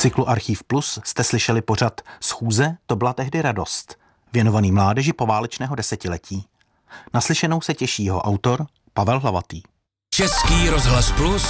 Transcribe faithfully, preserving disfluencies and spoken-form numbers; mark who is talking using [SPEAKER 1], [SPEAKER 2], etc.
[SPEAKER 1] cyklu Archív Plus jste slyšeli pořad Schůze, to byla tehdy radost, věnovaný mládeži poválečného desetiletí. Naslyšenou se těší jeho autor Pavel Hlavatý.
[SPEAKER 2] Český rozhlas Plus